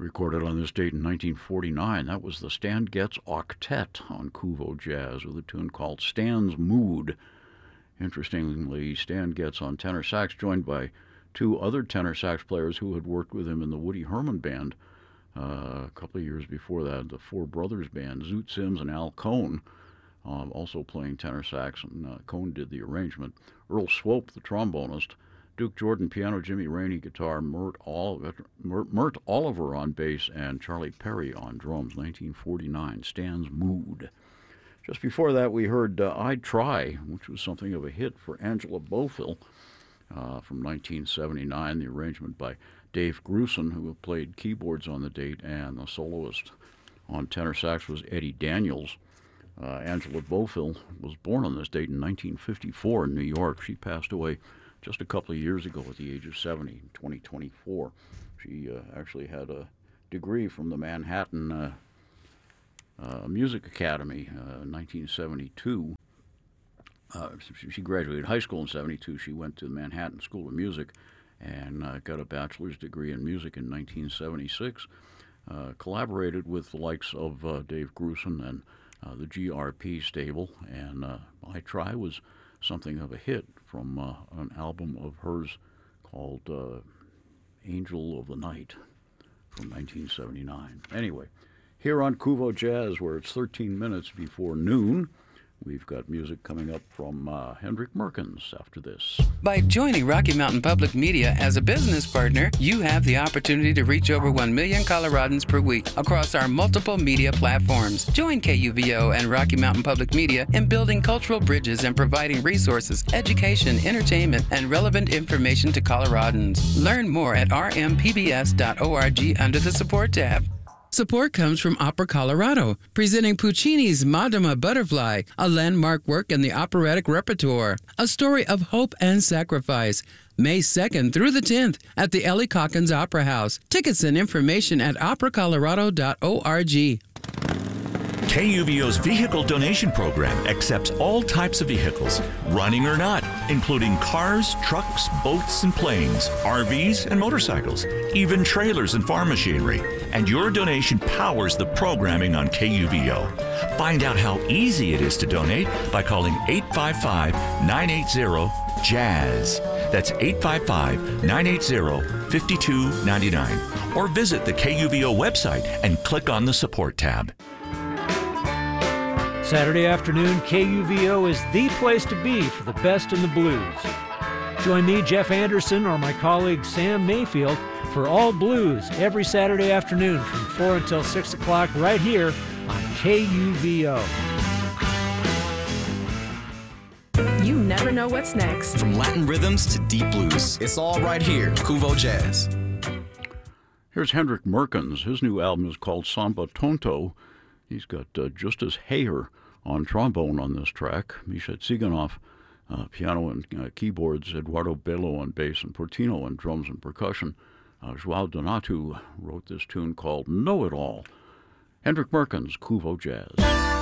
recorded on this date in 1949. That was the Stan Getz Octet on Kuvo Jazz with a tune called Stan's Mood. Interestingly, Stan Getz on tenor sax, joined by two other tenor sax players who had worked with him in the Woody Herman Band a couple of years before that, the Four Brothers Band, Zoot Sims and Al Cohn, also playing tenor sax, and Cohn did the arrangement. Earl Swope, the trombonist, Duke Jordan piano, Jimmy Rainey guitar, Mert Oliver on bass, and Charlie Perry on drums. 1949, Stan's Mood. Just before that, we heard I'd Try, which was something of a hit for Angela Bofill from 1979, the arrangement by Dave Grusin, who played keyboards on the date, and the soloist on tenor sax was Eddie Daniels. Angela Bofill was born on this date in 1954 in New York. She passed away just a couple of years ago at the age of 70, in 2024. She actually had a degree from the Manhattan Music Academy in 1972. She graduated high school in 72. She went to the Manhattan School of Music and got a bachelor's degree in music in 1976. Collaborated with the likes of Dave Grusin and the GRP stable, and I Try was something of a hit from an album of hers called Angel of the Night from 1979. Anyway, here on Kuvo Jazz, where it's 13 minutes before noon, we've got music coming up from Hendrik Merkens after this. By joining Rocky Mountain Public Media as a business partner, you have the opportunity to reach over 1 million Coloradans per week across our multiple media platforms. Join KUVO and Rocky Mountain Public Media in building cultural bridges and providing resources, education, entertainment, and relevant information to Coloradans. Learn more at rmpbs.org under the Support tab. Support comes from Opera Colorado, presenting Puccini's Madama Butterfly, a landmark work in the operatic repertoire, a story of hope and sacrifice. May 2nd through the 10th at the Ellie Calkins Opera House. Tickets and information at operacolorado.org. KUVO's vehicle donation program accepts all types of vehicles, running or not, including cars, trucks, boats, and planes, RVs, and motorcycles, even trailers and farm machinery. And your donation powers the programming on KUVO. Find out how easy it is to donate by calling 855-980-JAZZ. That's 855-980-5299. Or visit the KUVO website and click on the Support tab. Saturday afternoon, KUVO is the place to be for the best in the blues. Join me, Jeff Anderson, or my colleague Sam Mayfield for All Blues every Saturday afternoon from 4 until 6 o'clock right here on KUVO. You never know what's next. From Latin rhythms to deep blues, it's all right here, Kuvo Jazz. Here's Hendrik Merkens. His new album is called Samba Tonto. He's got Justus Hayer on trombone on this track, Misha Tsiganov piano and keyboards, Eduardo Bello on bass, and Portino on drums and percussion. Joao Donato wrote this tune called Know It All. Hendrik Merkens, Kuvo Jazz.